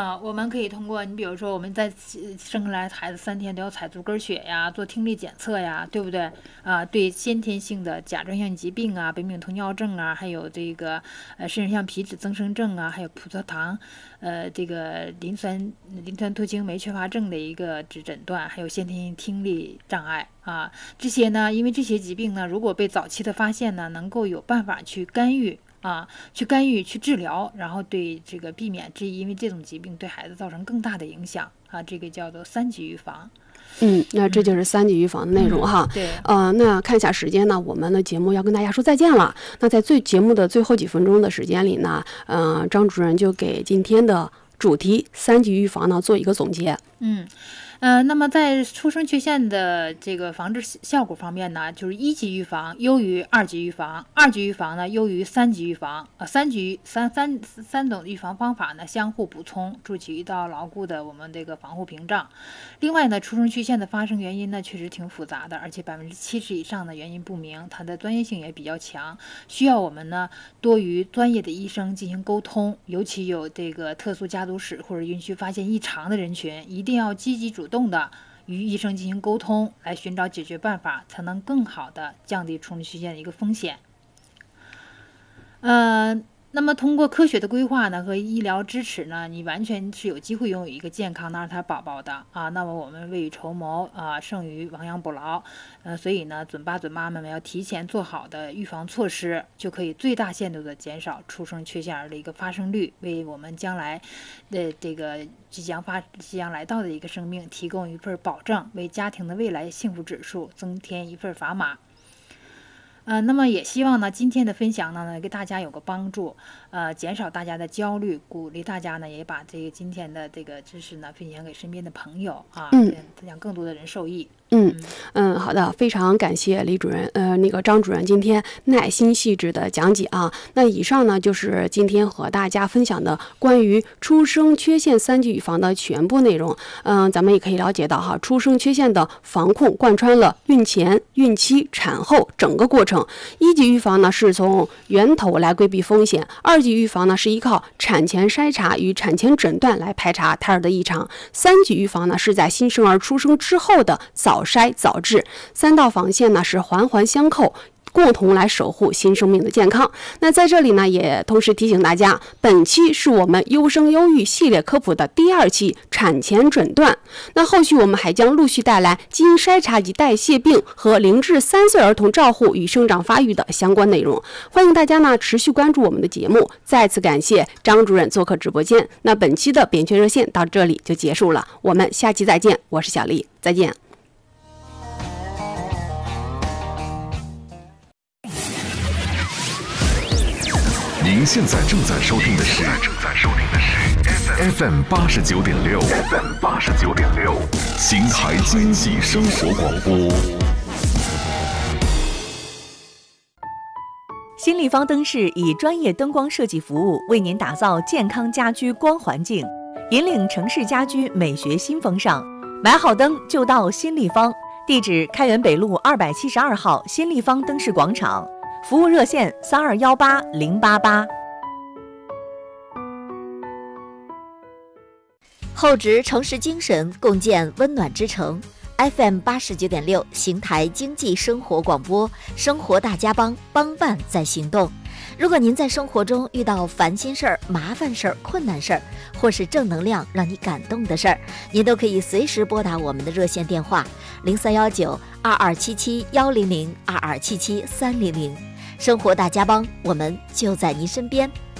我们可以通过你比如说我们在生下来孩子3天都要采足跟血呀，做听力检测呀，对不对对先天性的甲状腺疾病啊、苯丙酮尿症啊，还有这个肾上腺皮质增生症啊，还有葡萄糖这个磷酸脱氢酶缺乏症的一个诊断，还有先天性听力障碍这些呢，因为这些疾病呢，如果被早期的发现呢，能够有办法去干预去治疗，然后对这个避免因为这种疾病对孩子造成更大的影响这个叫做3级预防。 那这就是3级预防的内容哈。 对， 那看一下时间呢，我们的节目要跟大家说再见了。那在节目的最后几分钟的时间里呢，张主任就给今天的主题3级预防呢做一个总结。 那么在出生缺陷的这个防治效果方面呢，就是1级预防优于2级预防，2级预防呢优于3级预防三种预防方法呢相互补充，筑起一道牢固的我们这个防护屏障。另外呢，出生缺陷的发生原因呢确实挺复杂的，而且70%以上的原因不明，它的专业性也比较强，需要我们呢多与专业的医生进行沟通，尤其有这个特殊家族史或者允许发现异常的人群，一定要积极主动的与医生进行沟通，来寻找解决办法，才能更好的降低出生缺陷的一个风险。那么通过科学的规划呢和医疗支持呢，你完全是有机会拥有一个健康的2胎宝宝的那么我们未雨绸缪胜于亡羊补牢所以呢准爸准妈们要提前做好的预防措施，就可以最大限度的减少出生缺陷儿的一个发生率，为我们将来的这个即将来到的一个生命提供一份保障，为家庭的未来幸福指数增添一份砝码。那么也希望呢，今天的分享呢，给大家有个帮助，减少大家的焦虑，鼓励大家呢，也把这个今天的这个知识呢，分享给身边的朋友让更多的人受益。 好的，非常感谢李主任，张主任今天耐心细致的讲解那以上呢就是今天和大家分享的关于出生缺陷3级预防的全部内容。咱们也可以了解到出生缺陷的防控贯穿了孕前、孕期、产后整个过程。1级预防呢是从源头来规避风险，2级预防呢是依靠产前筛查与产前诊断来排查胎儿的异常，3级预防呢是在新生儿出生之后的早筛早治，3道防线呢是环环相扣，共同来守护新生命的健康。那在这里呢，也同时提醒大家，本期是我们优生优育系列科普的第2期产前诊断。那后续我们还将陆续带来基因筛查及代谢病和0至3岁儿童照护与生长发育的相关内容。欢迎大家呢持续关注我们的节目。再次感谢张主任做客直播间。那本期的扁鹊热线到这里就结束了，我们下期再见。我是小丽，再见。 您现在正在收听的是 FM 89.6 邢台经济生活广播。 新立方灯饰以专业灯光设计服务为您打造健康家居光环境，引领城市家居美学新风尚。买好灯就到新立方，地址开元北路272号新立方灯饰广场，服务热线3218-088。 厚植城市精神，共建温暖之城。FM 89.6邢台经济生活广播，生活大家帮，帮办在行动。如果您在生活中遇到烦心事儿、麻烦事儿、困难事儿，或是正能量让你感动的事儿，您都可以随时拨打我们的热线电话0319-2277-100、2277-300。生活大家帮，我们就在您身边。